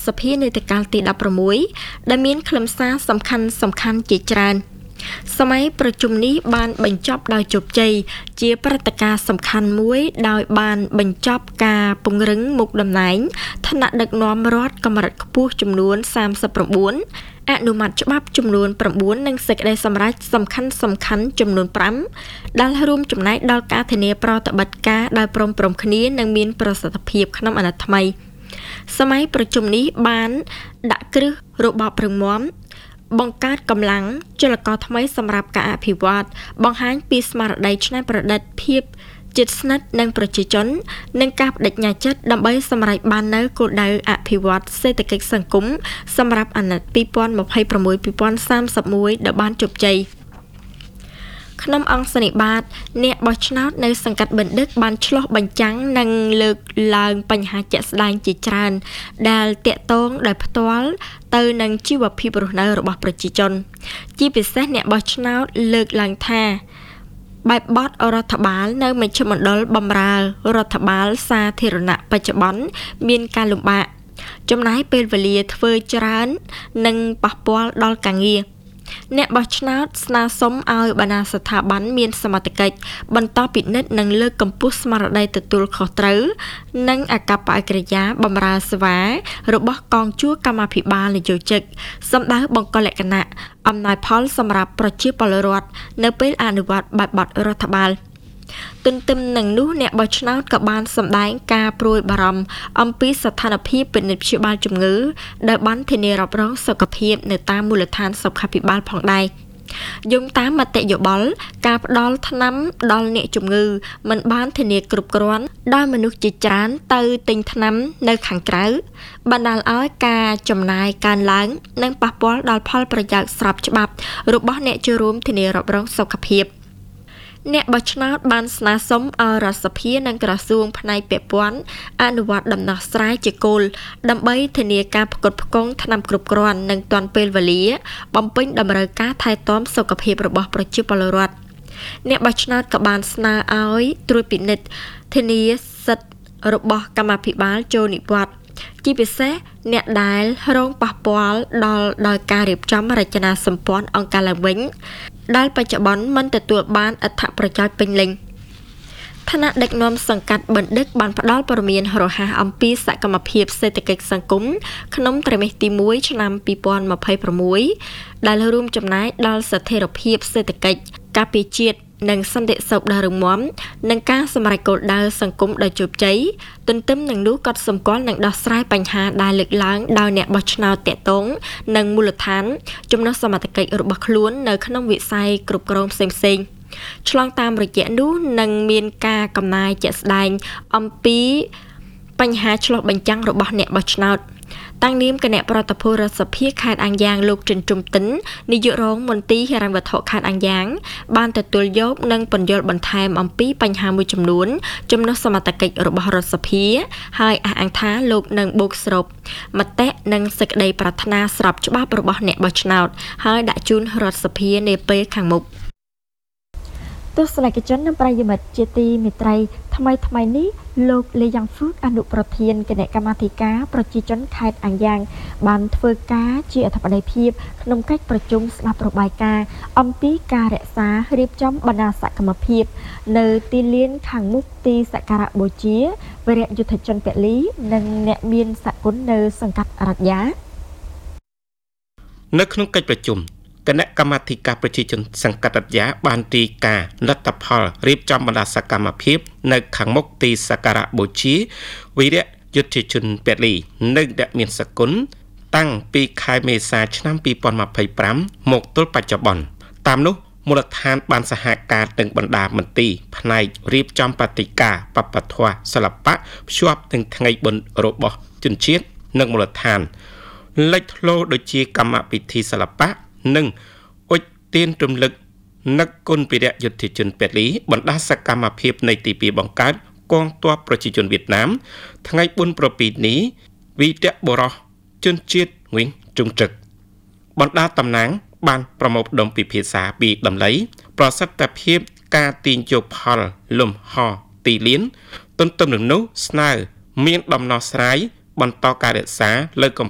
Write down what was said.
សភានៃតកាលទី16ដែលមានខ្លឹមសារសំខាន់ជាច្រើនសម័យប្រជុំនេះបានបញ្ចប់ដោយជោគជ័យជាព្រឹត្តិការណ៍សំខាន់មួយដោយបានបញ្ចប់ការពង្រឹងមុខតំណែងឋានៈដឹកនាំរដ្ឋកម្រិតខ្ពស់ចំនួន39អនុម័តច្បាប់ចំនួន9និងសេចក្តីសម្រេចសំខាន់ចំនួន5ដែលរួមចំណែកដល់ការធានាប្រតិបត្តិការដោយព្រមគ្នានិងមានប្រសិទ្ធភាពក្នុងអាណត្តិថ្មីសម័យប្រជុំនេះបានដាក់គ្រឹះរបបរឹងមាំបង្កើតកម្លាំងចលករថ្មីសម្រាប់ការអភិវឌ្ឍបង្ហាញពីស្មារតីច្នៃប្រឌិតភាពជិតស្និទ្ធនឹងប្រជាជននិងការបដិញ្ញាចិត្តដើម្បីសម្រេចបាននូវគោលដៅអភិវឌ្ឍសេដ្ឋកិច្ចសង្គមសម្រាប់អាណត្តិ2026-2031ដែលបានជោគជ័យក្នុងអង្គសន្និបាតអ្នកបោះឆ្នោតនៅសង្កាត់បណ្ឌិតបានឆ្លុះបញ្ចាំងនិងលើកឡើងបញ្ហាជាក់ស្ដែងជាច្រើនដែលតាក់ទងដោយផ្ទាល់ទៅនឹងជីវភាពរស់នៅរបស់ប្រជាជនជាពិសេសអ្នកបោះឆ្នោតលើកឡើងថាបែបបទរដ្ឋបាលនៅមជ្ឈមណ្ឌលបម្រើរដ្ឋបាលសាធារណៈបច្ចុប្បន្នមានការលំបាកចំណាយពេលវេលាធ្វើច្រើននិងប៉ះពាល់ដល់ការងារអ្នកបោះឆ្នោតស្នើសុំឲ្យបណ្ដាស្ថាប័នមានសមត្ថកិច្ចបន្តពិនិត្យនិងលើកកម្ពស់ស្មារតីទទួលខុសត្រូវនិងអកប្បកិរិយាបម្រើសេវារបស់កងជួរកម្មាភិបាលនយោជិកសម្ដៅបង្កលក្ខណៈអំណោយផលសម្រាប់ប្រជាពលរដ្ឋនៅពេលអនុវត្តបែបបទរដ្ឋបាលទន្ទឹមនឹងនោះអ្នកបោះឆ្នោតក៏បានសម្ដែងការព្រួយបារម្ភអំពីស្ថានភាពពិនិត្យព្យាបាលជំងឺដែលបានធានារ៉ាប់រងសុខភាពនៅតាមមូលដ្ឋានសុខាភិបាលផងដែរយោងតាមមតិយោបល់ការផ្ដល់ថ្នាំដល់អ្នកជំងឺមិនបានធានាគ្រប់គ្រាន់ដោយមនុស្សជាច្រើនទៅទិញថ្នាំនៅខាងក្រៅបណ្ដាលឲ្យការចំណាយកើនឡើងនិងប៉ះពាល់ដល់ផលប្រយោជន៍ស្របច្បាប់របស់អ្នកចូលរួមធានារ៉ាប់រងសុខភាពអ្នកបោះឆ្នោតបានស្នើសុំឲ្យរដ្ឋសភានិងក្រសួងផ្នែកពាក់ព័ន្ធអនុវត្តដំណោះស្រាយជាគោលដើម្បីធានាការផ្គត់ផ្គង់ថ្នាំគ្រប់គ្រាន់និងទាន់ពេលវេលាបំពេញតម្រូវការថែទាំសុខភាពរបស់ប្រជាពលរដ្ឋអ្នកបោះឆ្នោតក៏បានស្នើឲ្យត្រួតពិនិត្យធានាសិទ្ធិរបស់កម្មាភិបាលចូលនិវត្តន៍ជាពិសេសអ្នកដែលរងប៉ះពាល់ដោយការរៀបចំរចនាសម្ព័ន្ធអង្គការឡើងវិញដែលបច្ចុប្បន្នមិនទទួលបានអត្ថប្រយោជន៍ពេញលេញឋានៈដឹកនាំសង្កាត់បណ្ឌិតបានផ្ដល់ព័ត៌មានរហ័សអំពីសកម្មភាពសេដ្ឋកិច្ចសង្គមក្នុងត្រៃមាសទី1ឆ្នាំ2026ដែលរួមចំណែកដល់ស្ថិរភាពសេដ្ឋកិច្ចការពារជាតិនិងសន្តិសុខដ៏រឹងមាំនិងការសម្រេចគោលដៅសង្គមដ៏ជោគជ័យទន្ទឹមនឹងនោះក៏សម្គាល់នឹងដោះស្រាយបញ្ហាដែលលើកឡើងដោយអ្នកបោះឆ្នោតតាក់ទងនិងមូលដ្ឋានចំណុចសមត្ថកិច្ចរបស់ខ្លួននៅក្នុងវិស័យគ្រប់គ្រងផ្សេងៗឆ្លងតាមរយៈនោះនឹងមានការកំណែជាក់ស្ដែងអំពីបញ្ហាឆ្លុះបញ្ចាំងរបស់អ្នកបោះឆ្នោតតាំងនាមគណៈប្រតិភូរដ្ឋសភាខេត្តអាំងយ៉ាងលោកចិនជុំតិននាយករងមន្ទីរហិរញ្ញវត្ថុខេត្តអាំងយ៉ាងបានទទួលយកនិងពន្យល់បន្ថែមអំពីបញ្ហាមួយចំនួនចំណុចសមត្ថកិច្ចរបស់រដ្ឋសភាហើយអះអាងថាលោកនឹងបូកសរុបមតិនិងសេចក្តីប្រាថ្នាស្របច្បាប់របស់អ្នកបោះឆ្នោតហើយដាក់ជូនរដ្ឋសភានាពេលខាងមុខទស្សនិកជននិងប្រិយមិត្តជាទីមេត្រីថ្មីនេះលោកលេយ៉ាងហ្វឺកអនុប្រធានគណៈកម្មាធិការប្រជាជនខេត្តអាំងយ៉ាងបានធ្វើការជាអធិបតីភាពក្នុងកិច្ចប្រជុំស្ដាប់របាយការណ៍អំពីការរក្សារៀបចំបណ្ដាសកម្មភាពនៅទីលានខាងមុខទីសក្ការៈបូជាវីរយុទ្ធជនពលីនិងអ្នកមានសក្តិនៅសង្កាត់រតយ៉ានៅក្នុងកិច្ចប្រជុំគណៈកម្មាធិការប្រជាជនសង្កាត់រតយ៉ាបានរាយការណ៍លទ្ធផលរៀបចំបណ្ដាសកម្មភាពនៅខាងមុខទីសក្ការៈបូជាវីរយុទ្ធជនពលីនិងអ្នកមានសក្តិតាំងពីខែមេសាឆ្នាំ2025មកទល់បច្ចុប្បន្នតាមនោះមូលដ្ឋានបានសហការនឹងបណ្ដាមន្ទីរផ្នែករៀបចំព្រឹត្តិការណ៍បព្វធម៌សិល្បៈភ្ជាប់នឹងថ្ងៃបុណ្យរបស់ជនជាតិនិងមូលដ្ឋានលេចធ្លោដូចជាកម្មពិធីសិល្បៈនិងអុជទៀនរំលឹកនឹកគុណវីរយុទ្ធជនពលីបណ្ដាសកម្មភាពនៃទីពីបង្កើតកងទ័ពប្រជាជនវៀតណាមថ្ងៃបុណ្យប្រពៃណីវីរៈបុរសជនជាតិវិញជុងtrựcបណ្ដាតំណាងបានប្រមូលផ្ដុំពិភាក្សាពីតម្លៃប្រសិទ្ធភាពការទាញយកផលលំហទីលានទន្ទឹមនឹងនោះស្នើមានដំណោះស្រាយបន្តការរក្សាលើកកម្